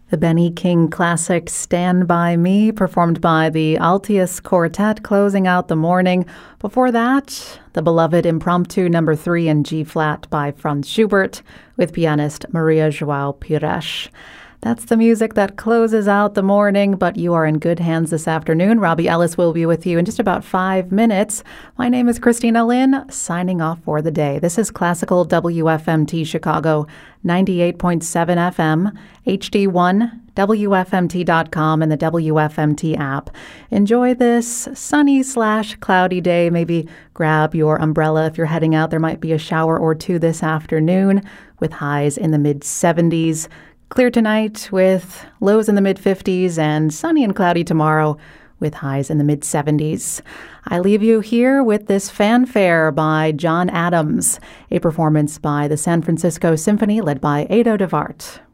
The Benny King classic Stand By Me, performed by the Altius Quartet, closing out the morning. Before that, the beloved Impromptu No. 3 in G-flat by Franz Schubert with pianist Maria João Pires. That's the music that closes out the morning, but you are in good hands this afternoon. Robbie Ellis will be with you in just about 5 minutes. My name is Christina Lynn, signing off for the day. This is Classical WFMT Chicago, 98.7 FM, HD1, WFMT.com, and the WFMT app. Enjoy this sunny/cloudy day. Maybe grab your umbrella if you're heading out. There might be a shower or two this afternoon with highs in the mid-70s. Clear tonight with lows in the mid-50s and sunny and cloudy tomorrow with highs in the mid-70s. I leave you here with this fanfare by John Adams, a performance by the San Francisco Symphony led by Ado de Wart.